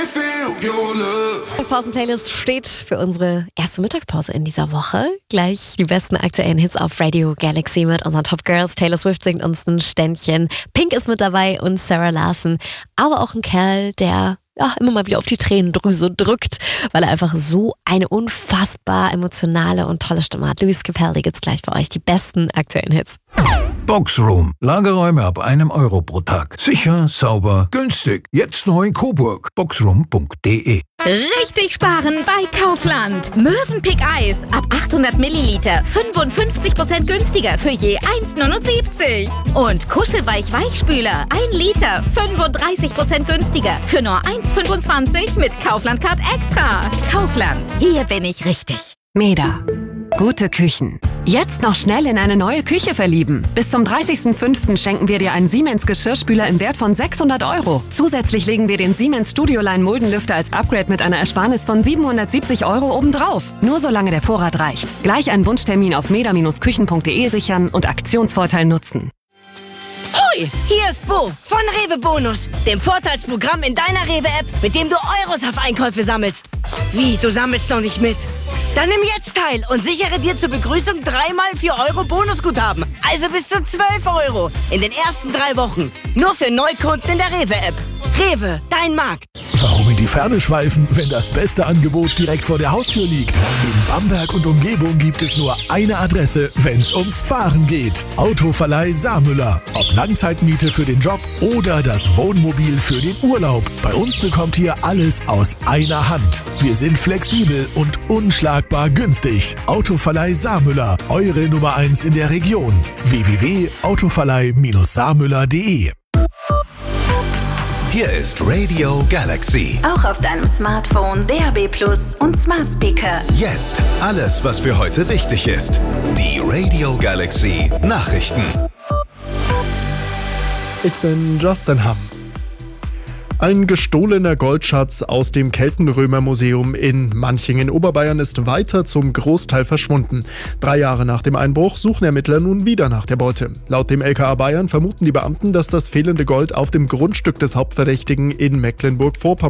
Mittagspausen-Playlist steht für unsere erste Mittagspause in dieser Woche. Gleich die besten aktuellen Hits auf Radio Galaxy mit unseren Top Girls. Taylor Swift singt uns ein Ständchen. Pink ist mit dabei und Sarah Larson. Aber auch ein Kerl, der immer mal wieder auf die Tränendrüse drückt, weil er einfach so eine unfassbar emotionale und tolle Stimme hat. Lewis Capaldi gibt's gleich für euch die besten aktuellen Hits. Boxroom. Lagerräume ab €1 pro Tag. Sicher, sauber, günstig. Jetzt neu in Coburg. Boxroom.de. Richtig sparen bei Kaufland. Mövenpick Eis ab 800 Milliliter 55% günstiger für je 1,79. Und Kuschelweich-Weichspüler 1 Liter 35% günstiger für nur 1,25 mit Kaufland Card Extra. Kaufland, hier bin ich richtig. Meda. Gute Küchen. Jetzt noch schnell in eine neue Küche verlieben. Bis zum 30.05. schenken wir dir einen Siemens Geschirrspüler im Wert von 600 €. Zusätzlich legen wir den Siemens Studioline Muldenlüfter als Upgrade mit einer Ersparnis von 770 € obendrauf. Nur solange der Vorrat reicht. Gleich einen Wunschtermin auf meda-küchen.de sichern und Aktionsvorteil nutzen. Hoi, hier ist Bo von Rewe Bonus, dem Vorteilsprogramm in deiner Rewe-App, mit dem du Euros auf Einkäufe sammelst. Wie, du sammelst noch nicht mit? Dann nimm jetzt teil und sichere dir zur Begrüßung 3x 4 € Bonusguthaben. Also bis zu 12 € in den ersten 3 Wochen. Nur für Neukunden in der Rewe-App. Rewe, dein Markt. Warum in die Ferne schweifen, wenn das beste Angebot direkt vor der Haustür liegt? In Bamberg und Umgebung gibt es nur eine Adresse, wenn's ums Fahren geht. Autoverleih Saarmüller. Ob Langzeitmiete für den Job oder das Wohnmobil für den Urlaub. Bei uns bekommt ihr alles aus einer Hand. Wir sind flexibel und unschlagbar günstig. Autoverleih Saarmüller, eure Nummer 1 in der Region. www.autoverleih-saarmüller.de. Hier ist Radio Galaxy. Auch auf deinem Smartphone, DAB+ und Smart Speaker. Jetzt alles, was für heute wichtig ist. Die Radio Galaxy Nachrichten. Ich bin Justin Hamm. Ein gestohlener Goldschatz aus dem Keltenrömermuseum in Manching in Oberbayern ist weiter zum Großteil verschwunden. 3 Jahre nach dem Einbruch suchen Ermittler nun wieder nach der Beute. Laut dem LKA Bayern vermuten die Beamten, dass das fehlende Gold auf dem Grundstück des Hauptverdächtigen in Mecklenburg-Vorpommern